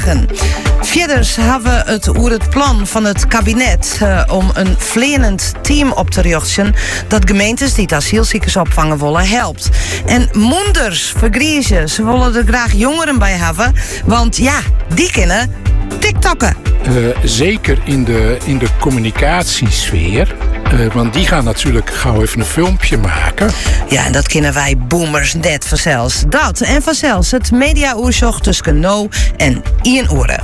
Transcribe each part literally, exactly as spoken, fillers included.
dagen. Verder hebben we het over het plan van het kabinet uh, om een vlenend team op te richten dat gemeentes die het asielziekers opvangen willen helpt. En moeders vergriezen, ze willen er graag jongeren bij hebben, want ja, die kunnen TikTokken. Uh, zeker in de, in de communicatiesfeer. Uh, want die gaan natuurlijk gauw even een filmpje maken. Ja, en dat kennen wij boomers net vanzelfs. Dat en vanzelfs het media-oorzocht tussen nou en één oren.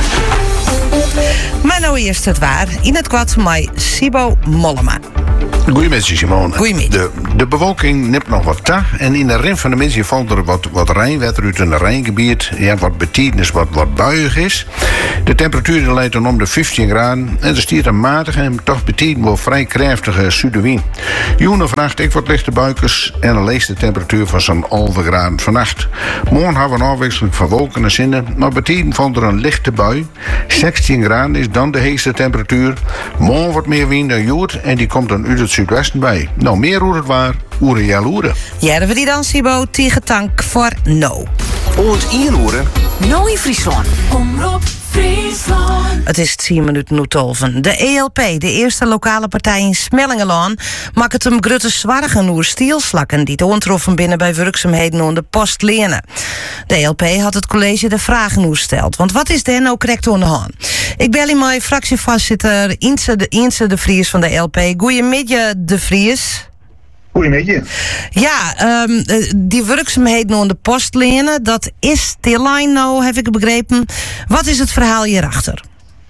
Maar nou eerst het waar. In het kwad met Sibo Mollema. Goedemiddag, Simone. Goedemiddag. De, de bewolking neemt nog wat ta. En in de rim van de mensen valt er wat, wat rijnwetter uit een Rijngebied. Ja, wat betiedenis, wat, wat buiig is. De temperatuur leidt dan om de vijftien graden. En er stiert een matige en toch betieden wel vrij krachtige zuidenwind. Joene vraagt ik wat lichte buikers. En een leest de temperatuur van zo'n elf graden vannacht. Morgen hebben we een afwisseling van wolken en zinnen. Maar betieden valt er een lichte bui. zestien graden is dan de heetste temperatuur. Morgen wordt meer wind dan joert. En die komt dan uit het zuidwesten bij. Nou, meer hoe het waar, oeren ja loeren. Ja, we die dan, Sibo, tegen tank voor no. Oort in oeren. No in Friesland. Omroep Friesland. Het is tien minuten nu tolven. De E L P, de eerste lokale partij in Smellingelaan, maakt het hem grutte zwargen oer stielslakken die te ontroffen binnen bij werkzaamheden onder de post lenen. De E L P had het college de vragen oer steld. Want wat is er nou correct aan de hand? Ik bel in mijn fractievoorzitter Inse de, Inse de Vries van de E L P. Goeiemiddag, de Vries. Goedemiddag. Ja, um, die werkzaamheden onder de post lenen, dat is stilline nou, heb ik begrepen. Wat is het verhaal hierachter?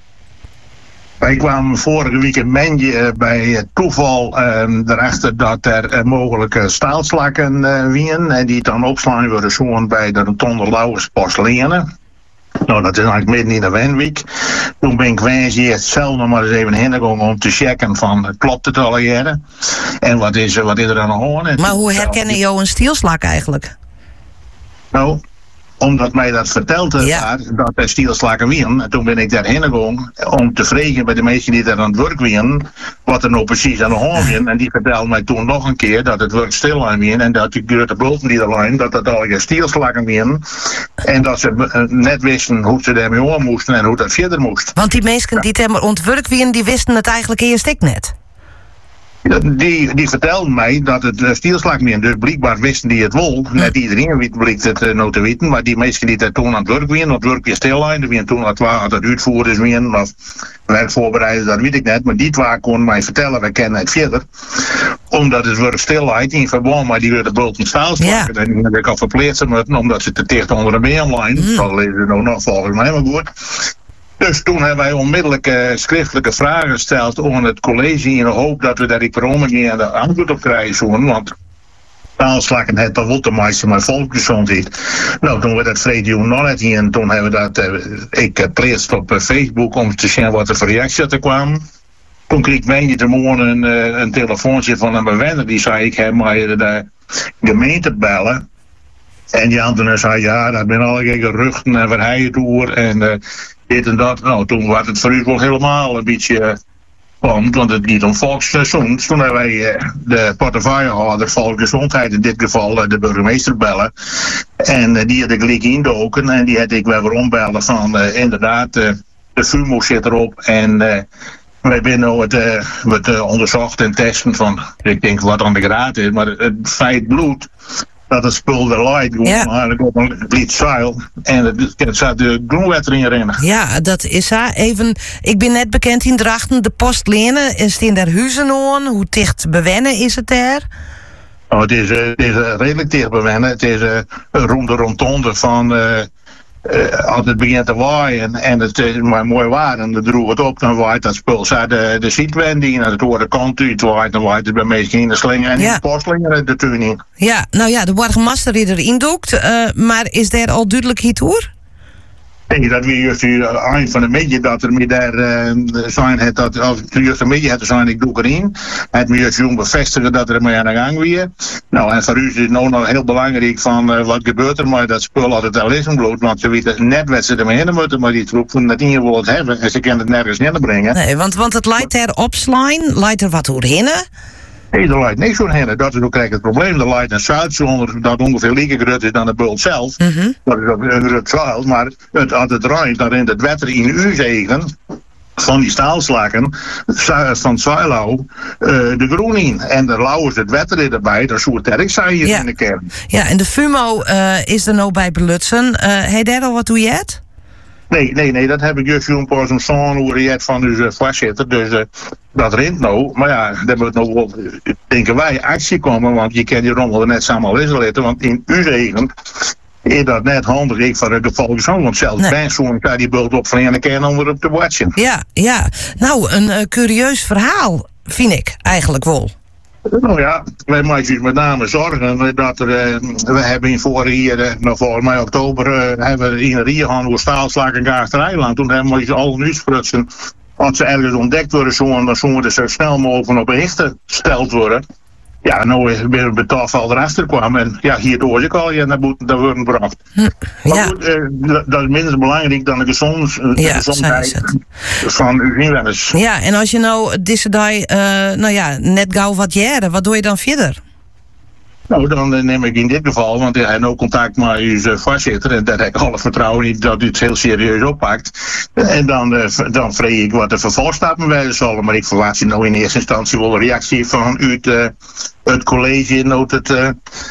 Wij kwamen vorige week een mengje bij toeval uh, erachter dat er uh, mogelijke staalslakken uh, wien en die dan opslaan worden zo'n bij de Rotonde Lauwers post lenen. Nou, dat is eigenlijk midden in de wenweek. Toen ben ik wijs zelf nog maar eens even heen gegaan om te checken van, klopt het al jaren? En wat is, wat is er aan de hand? Maar hoe herkennen jou een stielslak eigenlijk? Nou, omdat mij dat vertelde ja. dat er stielslakken wien. En toen ben ik daarheen gegaan om te vragen bij de mensen die daar aan het werk wien, wat er nou precies aan de hand wien. En die vertelden mij toen nog een keer dat het werk stil aan wien en dat die grote boven die er lijn, dat het al je stielslakken wien. En dat ze net wisten hoe ze daarmee om moesten en hoe dat verder moest. Want die mensen die het ontwerk wien, die wisten het eigenlijk eerst ik net. Die, die vertelden mij dat het uh, stielslag meer. Dus blijkbaar wisten die het wel. Hm. Net iedereen blijkt het uh, nou te weten. Maar die mensen die dat toen aan het werk waren, het werk weer stil waren. Die toen dat waar het uitvoerders waren of werkvoorbereiders, dat weet ik net. Maar die twee konden mij vertellen, we kennen het verder. Omdat het werk stil lag in verband met die wilde bulten staalslagen. Ja. En die heb ik al verplaatsen moeten, omdat ze te dicht onder de been lagen. Hm. Dat lezen we nou nog volgens mij maar goed. Dus toen hebben wij onmiddellijk uh, schriftelijke vragen gesteld aan het college in de hoop dat we daar die per aan de antwoord op krijgen. Want staalslakken het dan wel te maken met volksgezondheid. Nou, toen we dat vrede nog net hier en toen hebben we dat, uh, ik uh, plaatst op uh, Facebook om te zien wat er voor reacties er kwamen. Toen kreeg ik mij de morgen een, uh, een telefoontje van een bewoner die zei ik heb mij de gemeente bellen. En die andere zei ja, dat ben al geen geruchten en waar hij het door en uh, dit en dat. Nou, toen was het voor u wel helemaal een beetje spannend, want het niet om volksgezondheid. Toen hebben wij uh, de portefeuillehouder volksgezondheid, in dit geval uh, de burgemeester bellen. En uh, die had ik gelijk indoken en die had ik weer ombellen van uh, inderdaad, uh, de V U M O zit erop en uh, wij zijn nou het, uh, het uh, onderzocht en testen van, ik denk wat aan de graad is, maar het feit bloed. Dat het spul er lijkt, gewoon ja. eigenlijk op een lied zeil. En het, het zat de groenwetter in rennen. Ja, dat is haar. Even, ik ben net bekend in Drachten, de post lenen. Is het in der huizen aan? Hoe dicht bewennen is het daar? Oh, het is, uh, het is uh, redelijk dicht bewennen. Het is uh, rond de rondonde van... Uh, Uh, als het begint te waaien en het is maar mooi waar en dan droeg het op, dan waait dat spul zij de, de zietwending en het hoort de kant uit waait, dan waait het bij mensen in de slinger en ja. in de postlinger de tuin in. Ja, nou ja, de burgemeester die erin doekt, uh, maar is daar al duidelijkheid over? Nee, dat weer juist een van de media dat er meer daar uh, zijn het dat als het juist een media het zijn ik doe erin. Het me juist jong bevestigen dat er mee aan de gang weer. Nou en voor u is het nou nog heel belangrijk van uh, wat gebeurt er maar dat spul als het al is bloed, want ze weten net wat ze ermee heen moeten, maar die troep van dat in wil het hebben en ze kunnen het nergens heen brengen. Nee, want want het leidt er opslijn, leidt er wat doorheen. Nee, er leidt niks omheen. Dat is ook eigenlijk het probleem. Er leidt een Zuidzone dat ongeveer lieke groot is dan de bult zelf. Mm-hmm. Dat is ook een groot vuil. Maar het, als het ruimt, dan in het wetter in uw zegen van die staalslakken van Zwijlau uh, de groen in. En de lauw is het wetter erbij. Dat is hoe het erg zijn hier Ja. in de kern. Ja, en de fumo uh, is er nou bij belutsen. Uh, Heb je daar al wat toe je het? Nee, nee, nee, dat heb ik juist een paar zo'n zo'n hoe je het van dus uh, voorzitter. Dus uh, dat rint nou. Maar ja, daar moet nog wel, denken wij, actie komen. Want je kan die rommel er net samen al eens letten. Want in uw zegen is dat net handig ik voor de volkszoon. Want zelfs Nee. bij zo'n kan die bult op van een keer onder op te watchen. Ja, ja. Nou, een uh, curieus verhaal, vind ik eigenlijk wel. Nou ja, wij maken ons met name zorgen dat er, uh, we hebben in vorig jaar, uh, nou volgens mij oktober, uh, hebben we in Rio gaan door staalslag en Gaastereiland. Toen hebben we ze al nu sprutsen. Als ze ergens ontdekt worden, zo, dan zullen er zo snel mogelijk op berichten gesteld worden. Ja, nou is weer een betaalval erachter kwam. En ja, hierdoor is ik al, ja, dat moet dat worden gebracht. Hm, Maar ja. goed, uh, dat, dat is minder belangrijk dan de, gezond, uh, de Ja, gezondheid zo is het. van uw inwoners. Ja, en als je nou deze dag, uh, nou ja, net gauw wat jaren, wat doe je dan verder? Nou, dan uh, neem ik in dit geval, want hij heeft ook contact met uw uh, voorzitter en daar heb ik alle vertrouwen in dat u het heel serieus oppakt. En dan, uh, v- dan vreeg ik wat de vervolgstappen bij zullen, maar ik verwacht nou in eerste instantie wel een reactie van u, het, uh, het college, dat het uh,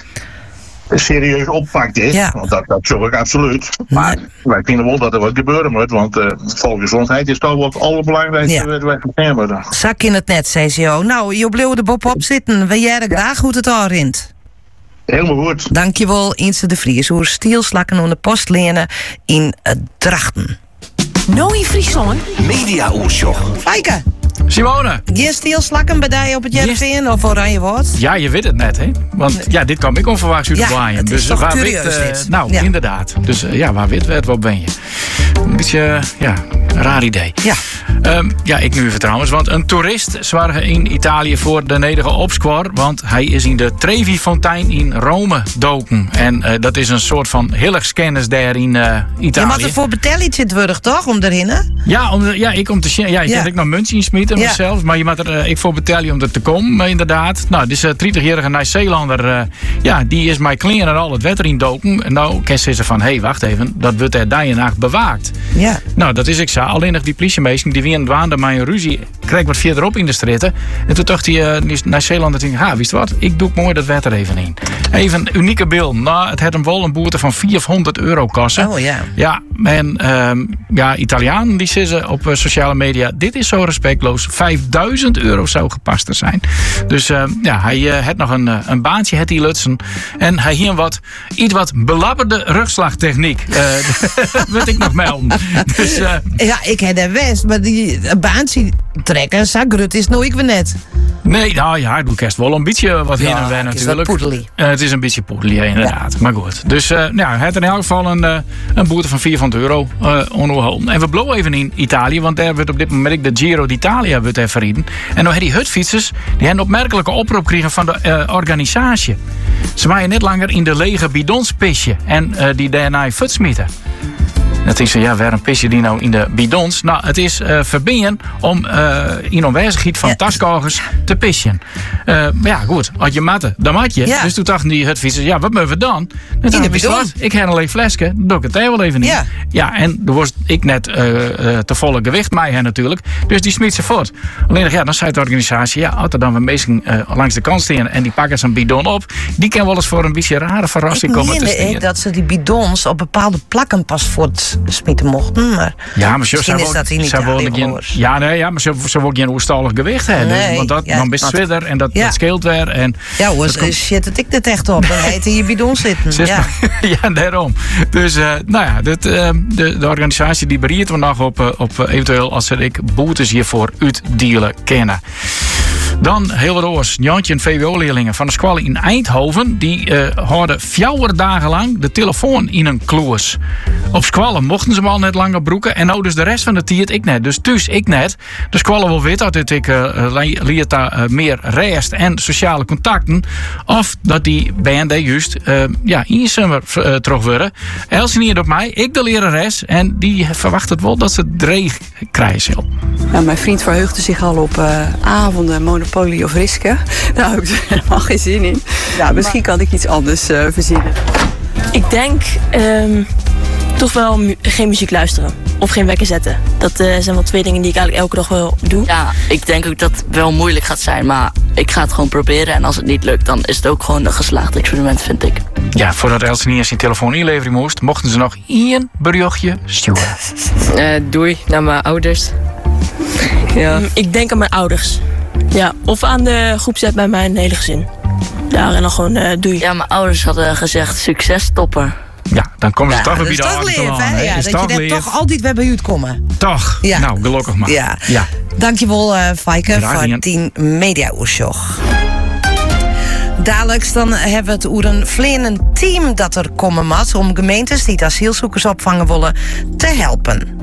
serieus oppakt is. Ja. Want dat, dat zorg ik absoluut. Maar wij vinden wel dat er wat gebeuren moet, want uh, volksgezondheid is toch wel het allerbelangrijkste Ja. wat wij vernemen. Zak in het net, zei ze jou. Nou, je bleef er bob op zitten. We jaren graag hoe het al rint. Helemaal goed. Dankjewel, Inse de Vries. Hoe stielslakken onder de post lenen in het Drachten. Nou in Friesland. Media Oersjoch. Fijke, Simone. je stielslakken bij die op het Jervin of Oranje Woord? Ja, je weet het net, hè? Want ja, dit kwam ik onverwachts uit de Ja, waaien. het is Dus toch waar curieus, wit, eh, dit. nou, Ja. inderdaad. Dus eh, ja, waar wit werd, wat ben je? Een beetje, eh, ja, een raar idee. Ja. Ehm, ja, ik nu even trouwens. Want een toerist zwaarde in Italië voor de nederige opsquar. Want hij is in de Trevi-fontein in Rome doken. En eh, dat is een soort van hilligskennis daar in eh, Je Italië. moet ervoor betalen iets in het wurg, toch? Om erin, hè? Ja, om, de- ja, ik om te zien. Ja, ik Ja. heb nog muntjes insmeten Ja. mezelf. Maar je moet er, eh, ik voor betalen om er te komen, eh, inderdaad. Nou, dus een dertigjarige Nieuw-Zeelander, eh, ja, die is mij kleren en al het wetter in doken. En nou, kan ze van, hé, hey, wacht even, dat wordt er dag en nacht bewaakt. Ja. Nou, dat is ik zo. Alleen nog die politiemeester, die weer dwaande mij een ruzie, kreeg wat verderop in de stritten. En toen dacht die uh, Nieuw-Zeelander, denk, ha, wist je wat? Ik doe mooi dat wetter even in. Even een unieke beeld. Nou, het had hem wel een boete van vierhonderd euro kosten. Oh ja. Ja, en ehm, ja, Italianen die zeggen op uh, sociale media, dit is zo respectloos. vijfduizend euro zou gepaster zijn. Dus uh, ja, hij uh, had nog een, uh, een baantje, het die lutsen. En hij hier wat, iets wat belabberde rugslagtechniek. Uh, wil ik nog melden. Dus uh, Ja, ik heb de West, maar die baantje trekken, zag grut is nooit weer net. nee, nou ja, ik doe kerst wel een beetje wat heen en weer het is natuurlijk. wat poedelie. Uh, het is een beetje poedelie, inderdaad. Maar goed. Dus uh, nou, hij had in elk geval een, uh, een boete van vierhonderd euro uh, ongehouden. En we blowen even in Italië, want daar wordt op dit moment de Giro d'Italia wordt er verrieden. En nou die hutfietsers, die hebben een opmerkelijke oproep gekregen van de uh, organisatie. Ze waren net langer in de lege bidons pissen en uh, die daarna futsmieten. Dat is ja, waarom pis je die nou in de bidons? Nou, het is uh, verbinden om uh, in onwijzigheid van Ja. taskogers te pissen. Uh, maar ja, goed, als je matten, dan mat je. Ja. Dus toen dachten die hutfietsers, ja, wat moeten we dan? Dan de dacht ik, bidon. wat? Ik heb alleen flesje, dan doe ik het er wel even in. Ja. Ja, en er was ik net uh, uh, te volle gewicht mij hè, natuurlijk. Dus die smiet ze voort. Alleen ja, dan zei de organisatie, ja, als er dan een mensen uh, langs de kant staan en die pakken zo'n bidon op, die kan wel eens voor een beetje rare verrassing Ik komen te meende staan. dat ze die bidons op bepaalde plakken pas voortsmieten mochten. Maar Ja, maar zo misschien zou is dat in zou wel Italië geen- wel eens. Ja, nee, ja, maar ze zou ook geen oerstallig gewicht hebben. Nee, want dat, ja, dan ben je want- zwidder en dat, Ja. dat scheelt weer. En Ja hoor, dat komt- shit, het ik dit echt op. Dan heet in je bidon zitten. Zes Ja. maar- ja, daarom. Dus, uh, nou ja, dit, uh, de, de organisatie die beriert we nog op, uh, op uh, eventueel als ze ik boetes hiervoor uitdelen kennen. Dan heel wat oors. Jantje en V W O-leerlingen van de school in Eindhoven, die uh, houden vier dagen lang de telefoon in een kloos. Op school mochten ze hem al net langer broeken en nou dus de rest van de tijd ik net. Dus thuis ik net. De school wil weten dat ik uh, leert daar uh, meer rest en sociale contacten. Of dat die band juist uh, ja, in zomer uh, terug worden. Elsie niet op mij, ik de lerares en die verwacht het wel dat ze dreig krijgen. Ja, mijn vriend verheugde zich al op uh, avonden, Monopoly of Riske. Daar heb ik helemaal geen zin in. Ja, misschien kan ik iets anders uh, verzinnen. Ik denk um, toch wel mu- geen muziek luisteren. Of geen wekker zetten. Dat uh, zijn wel twee dingen die ik eigenlijk elke dag wel doe. Ja, ik denk ook dat het wel moeilijk gaat zijn. Maar ik ga het gewoon proberen. En als het niet lukt, dan is het ook gewoon een geslaagd experiment, vind ik. Ja, voordat Elsie niet eens zijn telefoon inleveren moest, mochten ze nog één berichtje sturen. Uh, doei naar mijn ouders. Ja. Um, ik denk aan mijn ouders. Ja, of aan de groepset bij mijn hele gezin. Daar en dan gewoon uh, doei. Ja, mijn ouders hadden gezegd succes topper. Ja, dan komen ze Ja, toch weer dat bij is de toch auto lief, aan. hè? hè? Ja, Is dat toch je net lief? toch altijd weer bij u komen. Toch? Ja. Nou, gelukkig maar. Ja. ja. Dankjewel, uh, Fijke, Graag voor gedaan. tien media-oorschog. Dadelijks dan hebben we het over een vleerend team dat er komen moet om gemeentes die het asielzoekers opvangen willen te helpen.